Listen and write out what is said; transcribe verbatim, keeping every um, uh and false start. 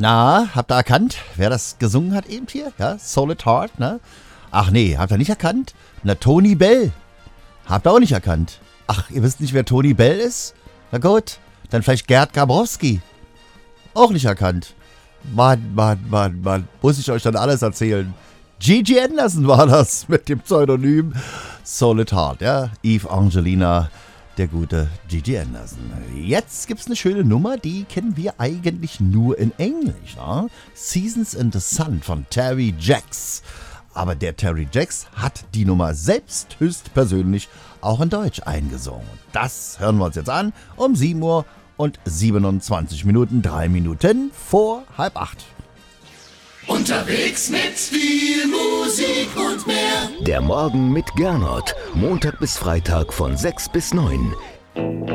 Na, habt ihr erkannt, wer das gesungen hat eben hier? Ja, Solid Heart, ne? Ach nee, habt ihr nicht erkannt? Na, Tony Bell. Habt ihr auch nicht erkannt? Ach, ihr wisst nicht, wer Tony Bell ist? Na gut, dann vielleicht Gerd Gabrowski. Auch nicht erkannt. Mann, Mann, Mann, Mann. Muss ich euch dann alles erzählen? Gigi Anderson war das mit dem Pseudonym Solid Heart, ja? Eve Angelina, der gute Gigi Anderson. Jetzt gibt's eine schöne Nummer, die kennen wir eigentlich nur in Englisch, ja? Seasons in the Sun von Terry Jacks. Aber der Terry Jacks hat die Nummer selbst höchstpersönlich auch in Deutsch eingesungen. Das hören wir uns jetzt an um sieben Uhr und siebenundzwanzig Minuten, drei Minuten vor halb acht. Unterwegs mit viel Musik und mehr. Der Morgen mit Gernot. Montag bis Freitag von sechs bis neun.